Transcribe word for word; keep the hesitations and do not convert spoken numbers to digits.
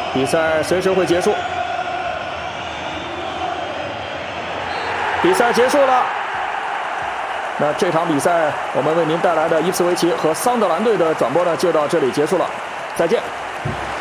比赛随时会结束。比赛结束了。那这场比赛我们为您带来的伊普斯维奇和桑德兰队的转播呢，就到这里结束了。再见。